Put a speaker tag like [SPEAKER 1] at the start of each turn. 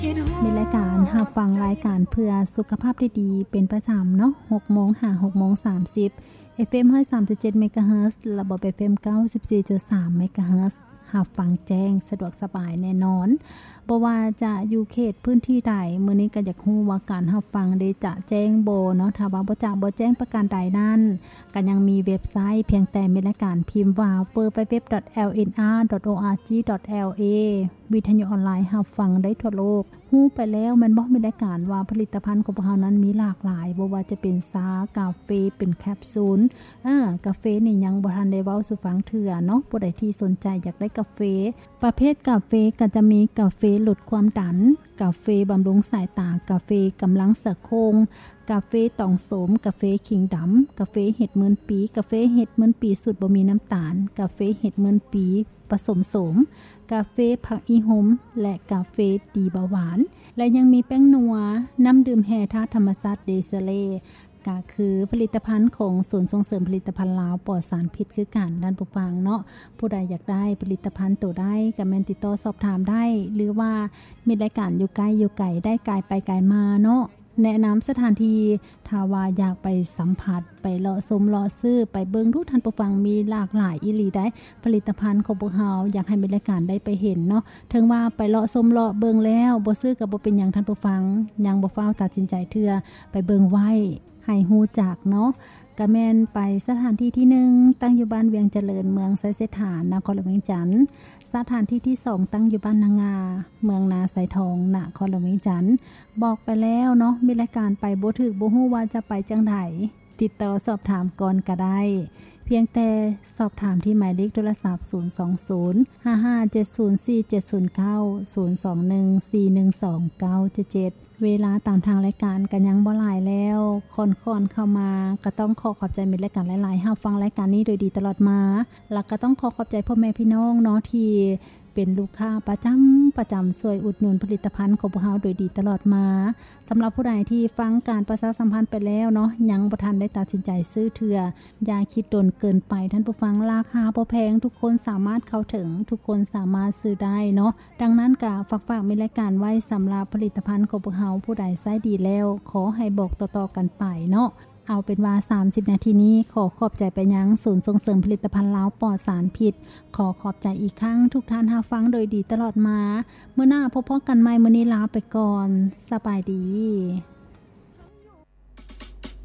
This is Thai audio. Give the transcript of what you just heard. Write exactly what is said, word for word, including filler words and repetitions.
[SPEAKER 1] มีรายการรับฟังรายการเพื่อสุขภาพดีๆเป็นประจำเนาะ หกโมง ห้า หกโมงสามสิบ เอฟ เอ็ม หนึ่งร้อยสามจุดเจ็ด เมกะเฮิรตซ์ระบบ เอฟ เอ็ม เก้าสิบสี่จุดสาม เมกะเฮิรตซ์รับฟังแจ้งสะดวกสบายแน่นอนบ่ว่าจะอยู่เขตพื้นที่ใดมื้อนี้ก็อยากฮู้ว่าการรับฟังได้จะแจ้งบ่เนาะถ้าว่าบ่จะบ่แจ้งประการใดนั้นก็ยังมีเว็บไซต์เพียงแต่มีรายการพิมพ์ว่า ดับเบิลยู ดับเบิลยู ดับเบิลยู ดอท แอล เอ็น อาร์ ดอท โอ อาร์ จี ดอท แอล เอ วิทยุออนไลน์รับฟังได้ทั่วโลกฮู้ไปแล้วแม่นบ่มีรายการว่าผลิตภัณฑ์ของพวกเรานั้นมีหลากหลายบ่ว่าจะเป็นชากาแฟเป็นแคปซูลเออกาแฟนี่ยังบ่ทันได้เว้าสู่ฟังเทื่อเนาะผู้ใดที่สนใจอยากได้กาแฟประเภทกาแฟก็จะมีกาแฟลดความดันกาแฟบำรุงสายตากาแฟกำลังเสริมโครงกาแฟตองโสมกาแฟขิงดำกาแฟเห็ดหมื่นปีกาแฟเห็ดหมื่นปีสูตรบ่มีน้ำตาลกาแฟเห็ดหมื่นปีผสมโสมกาแฟผักอีหมและกาแฟดีเบาหวานและยังมีแป้งนัวน้ำดื่มแฮธาตุธรรมชาติเดซเลก็คือผลิตภัณฑ์ของศูนย์ส่งเสริมผลิตภัณฑ์ลาวปลอดสารพิษคือกันด้านผู้ฟังเนาะผู้ใดอยากได้ผลิตภัณฑ์ตัวใดก็แม่นติดต่อสอบถามได้หรือว่ามีรายการอยู่ใกล้อยู่ไกลได้ไกลไปไกลมาเนาะแนะนำสถานที่ถ้าว่าอยากไปสัมผัสไปเลาะชมเลาะซื้อไปเบิ่งดูท่านผู้ฟังมีหลากหลายอีหลีได้ผลิตภัณฑ์ของพวกเฮาอยากให้มีรายการได้ไปเห็นเนาะถึงว่าไปเลาะชมเลาะเบิ่งแล้วบ่ซื้อก็บ่เป็นหยังท่านผู้ฟังยังบ่ฟ้าวตัดสินใจเทื่อไปเบิ่งไว้ให้ฮู้จักเนาะก็แม่นไปสถานที่ที่หนึ่งตั้งอยู่บ้านเวียงเจริญเมืองไสเสถานนครหลวงเวียงจันทน์สถานที่ที่สองตั้งอยู่บ้านนางาเมืองนาไสทองนครหลวงเวียงจันทน์บอกไปแล้วเนาะมีรายการไปบ่ถูกบ่ฮู้ว่าจะไปจังไดติดต่อสอบถามก่อนก็ได้เพียงแต่สอบถามที่หมายเลขโทรศัพท์ศูนย์ สอง ศูนย์ ห้า ห้า เจ็ด ศูนย์ สี่ เจ็ด ศูนย์ เก้า ศูนย์ สอง หนึ่ง สี่ หนึ่ง สอง เก้า เจ็ด เจ็ดเวลาตามทางรายการกันยังบ่หลายแล้วค่อนๆเข้ามาก็ต้องขอขอบใจมิตรรายการหลายๆรับฟังรายการนี้โดยดีตลอดมาแล้วก็ต้องขอขอบใจพ่อแม่พี่น้องเนาะที่เป็นลูกค้าประจำประจำช่วยอุดหนุนผลิตภัณฑ์ของพวกเราโดยดีตลอดมาสำหรับผู้ใดที่ฟังการประชาสัมพันธ์ไปแล้วเนาะยังบ่ทันได้ตัดสินใจซื้อเทื่ออย่าคิดดนเกินไปท่านผู้ฟังราคาบ่แพงทุกคนสามารถเข้าถึงทุกคนสามารถซื้อได้เนาะดังนั้นก็ฝากๆมีรายการไว้สำหรับผลิตภัณฑ์ของพวกเราผู้ใดใช้ดีแล้วขอให้บอกต่อๆกันไปเนาะเอาเป็นว่าสามสิบนาทีนี้ขอขอบใจไปยังศูนย์ส่งเสริมผลิตภัณฑ์ลาวปลอดสารพิษขอขอบใจอีกครั้งทุกท่านรับฟังโดยดีตลอดมาเมื่อหน้าพบกันใหม่มื้อนี้ลาไปก่อนสบายดี